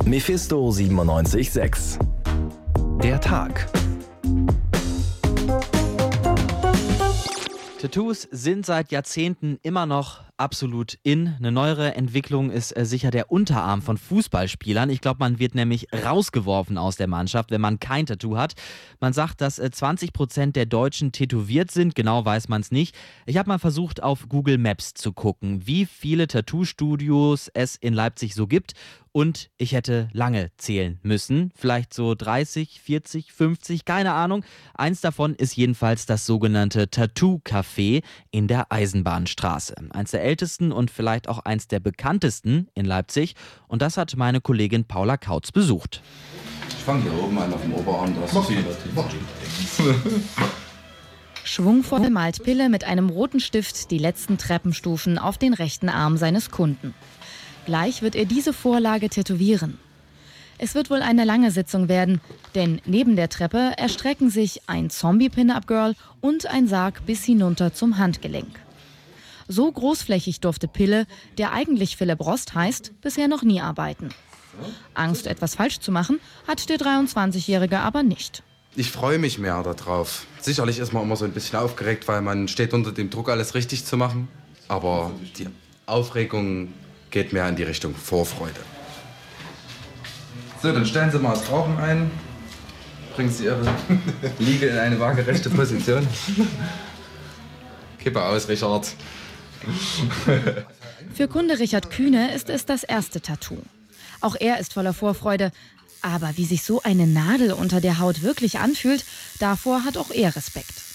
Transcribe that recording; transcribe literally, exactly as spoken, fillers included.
Mephisto siebenundneunzig Komma sechs. Der Tag. Tattoos sind seit Jahrzehnten immer noch absolut in. Eine neuere Entwicklung ist äh, sicher der Unterarm von Fußballspielern. Ich glaube, man wird nämlich rausgeworfen aus der Mannschaft, wenn man kein Tattoo hat. Man sagt, dass äh, zwanzig Prozent der Deutschen tätowiert sind. Genau weiß man es nicht. Ich habe mal versucht, auf Google Maps zu gucken, wie viele Tattoo-Studios es in Leipzig so gibt. Und ich hätte lange zählen müssen. Vielleicht so dreißig, vierzig, fünfzig, keine Ahnung. Eins davon ist jedenfalls das sogenannte Tattoo-Café in der Eisenbahnstraße. Eins der ältesten und vielleicht auch eins der bekanntesten in Leipzig. Und das hat meine Kollegin Paula Kautz besucht. Ich fange hier oben an auf dem Oberarm. Das ist viel. Schwungvoll malt Pille mit einem roten Stift die letzten Treppenstufen auf den rechten Arm seines Kunden. Gleich wird er diese Vorlage tätowieren. Es wird wohl eine lange Sitzung werden, denn neben der Treppe erstrecken sich ein Zombie-Pin-Up-Girl und ein Sarg bis hinunter zum Handgelenk. So großflächig durfte Pille, der eigentlich Philipp Rost heißt, bisher noch nie arbeiten. Angst, etwas falsch zu machen, hat der dreiundzwanzigjährige aber nicht. Ich freue mich mehr darauf. Sicherlich ist man immer so ein bisschen aufgeregt, weil man steht unter dem Druck, alles richtig zu machen. Aber die Aufregung geht mehr in die Richtung Vorfreude. So, dann stellen Sie mal das Rauchen ein. Bringen Sie Ihre Liege in eine waagerechte Position. Kippe aus, Richard. Für Kunde Richard Kühne ist es das erste Tattoo. Auch er ist voller Vorfreude. Aber wie sich so eine Nadel unter der Haut wirklich anfühlt, davor hat auch er Respekt.